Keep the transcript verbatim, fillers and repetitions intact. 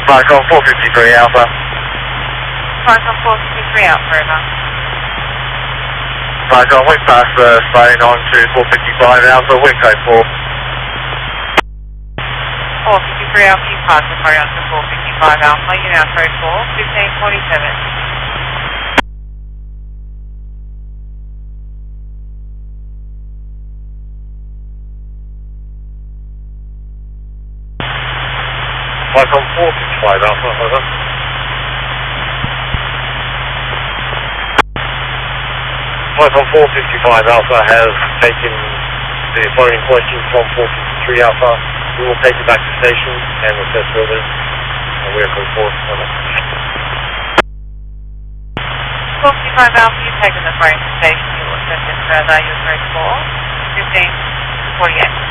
Falcon four fifty-three Alpha. Falcon four fifty-three Alpha, over. Falcon, wind pass uh, sliding on to four fifty-five Alpha, wind code four. four fifty-three Alpha, you pass the carry on to four fifty-five Alpha, you now code four, fifteen forty-seven. Falcon four fifty-five Alpha, over. Falcon four fifty-five Alpha has taken the following question from four fifty-three Alpha. We will take it back to station and assess further. And we are code four, over. four fifty-five Alpha, you've taken the phone to station, you will assess it further, you're code four, fifteen forty-eight.